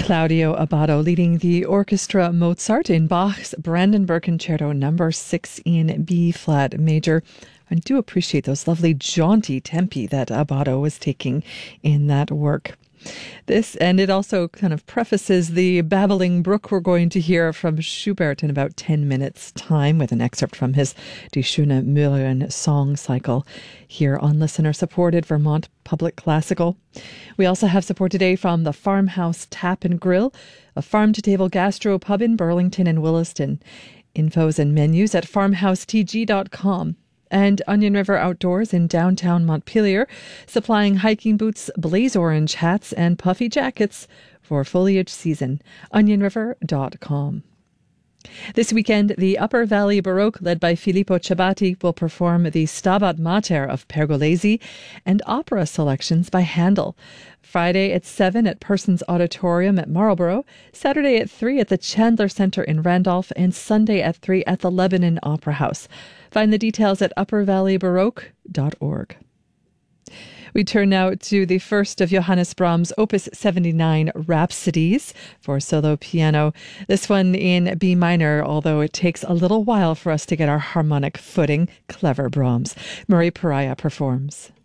Claudio Abbado leading the orchestra Mozart in Bach's Brandenburg Concerto No. 6 in B-flat major. I do appreciate those lovely jaunty tempi that Abbado was taking in that work. And it also kind of prefaces the babbling brook we're going to hear from Schubert in about 10 minutes' time with an excerpt from his Die Schöne Müllerin song cycle here on listener-supported Vermont Public Classical. We also have support today from the Farmhouse Tap and Grill, a farm-to-table gastro pub in Burlington and Williston. Infos and menus at farmhousetg.com. And Onion River Outdoors in downtown Montpelier, supplying hiking boots, blaze orange hats, and puffy jackets for foliage season. onionriver.com. This weekend, the Upper Valley Baroque, led by Filippo Ciabatti, will perform the Stabat Mater of Pergolesi and opera selections by Handel. Friday at 7 at Persons Auditorium at Marlborough, Saturday at 3 at the Chandler Center in Randolph, and Sunday at 3 at the Lebanon Opera House. Find the details at uppervalleybaroque.org. We turn now to the first of Johannes Brahms' Opus 79 Rhapsodies for solo piano. This one in B minor, although it takes a little while for us to get our harmonic footing. Clever Brahms. Murray Pariah performs.